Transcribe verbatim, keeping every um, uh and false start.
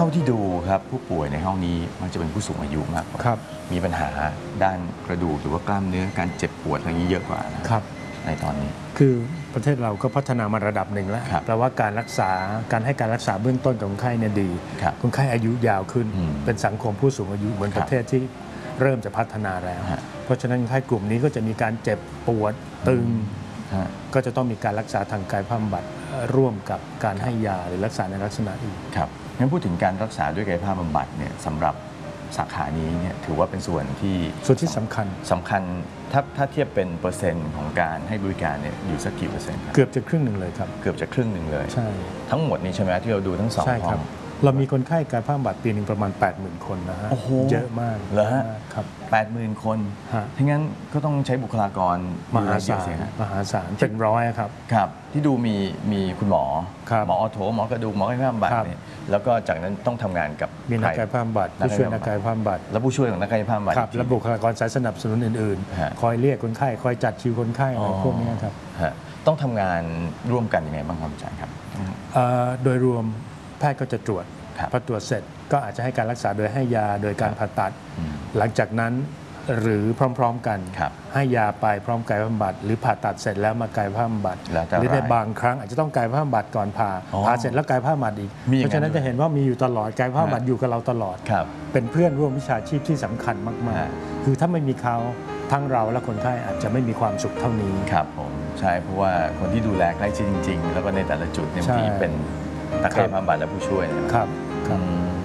ท่าที่ดูครับผู้ป่วยในห้องนี้มันจะเป็นผู้สูงอายุมากกว่ามีปัญหาด้านกระดูกหรือว่ากล้ามเนื้อการเจ็บปวดอะไรนี้เยอะกว่านะครับในตอนนี้คือประเทศเราก็พัฒนามาระดับหนึ่งแล้วแปลว่าการรักษาการให้การรักษาเบื้องต้นของคนไข้เนี่ยดีคนไข้อายุยาวขึ้นเป็นสังคมผู้สูงอายุเหมือนประเทศที่เริ่มจะพัฒนาแล้วเพราะฉะนั้นคนไข้กลุ่มนี้ก็จะมีการเจ็บปวดตึงก็จะต้องมีการรักษาทางกายภาพบำบัดร่วมกับการให้ยาหรือรักษาในลักษณะอื่นครับงั้นพูดถึงการรักษาด้วยกายภาพบำบัดเนี่ยสำหรับสาขานี้เนี่ยถือว่าเป็นส่วนที่ส่วนที่สำคัญสำคัญถ้าถ้าเทียบเป็นเปอร์เซ็นต์ของการให้บริการเนี่ยอยู่สักกี่เปอร์เซ็นต์เกือบจะครึ่งหนึ่งเลยครับเกือบจะครึ่งหนึ่งเลยใช่ทั้งหมดนี้ใช่ไหมที่เราดูทั้งสองห้องเรามีคนไข้กายภาพบำบัดปีหนึ่งประมาณ แปดหมื่น คนนะฮะเยอะมากเหรอฮะครับ แปดหมื่น คนทั้งนั้นก็ต้องใช้บุคลากรมหาศาลมหาศาลเป็นร้อยครับครับที่ดูมีมีคุณหมอหมอออโถหมอกระดูกหมอกายภาพบำบัดเนี่ยแล้วก็จากนั้นต้องทำงานกับมีนักกายภาพบำบัดผู้ช่วยนักกายภาพบำบัดและผู้ช่วยของนักกายภาพบำบัดครับและบุคลากรสายสนับสนุนอื่นๆคอยเรียกคนไข้คอยจัดคิวคนไข้อะไรพวกนี้ครับต้องทำงานร่วมกันยังไงบ้างครับอาจารย์ครับโดยรวมแพทย์ก็จะตรวจพอตรวจเสร็จก็อาจจะให้การรักษาโดยให้ยาโดยการผ่าตัดหลังจากนั้นหรือพร้อมๆกันให้ยาไปพร้อมกายภาพบำบัดหรือผ่าตัดเสร็จแล้วมากายภาพบำบัดหรือในบางครั้งอาจจะต้องกายภาพบำบัดก่อนผ่าผ่าเสร็จแล้วกายภาพบำบัดอีกเพราะฉะนั้นจะเห็นว่ามีอยู่ตลอดกายภาพบำบัดอยู่กับเราตลอดเป็นเพื่อนร่วมวิชาชีพที่สำคัญมากๆคือถ้าไม่มีเขาทั้งเราและคนไข้อาจจะไม่มีความสุขเท่านี้ครับผมใช่เพราะว่าคนที่ดูแลใกล้ชิดจริงๆแล้วก็ในแต่ละจุดเนี่ยบางทีเป็นนักกายภาพบำบัดและผู้ช่วยนะครับ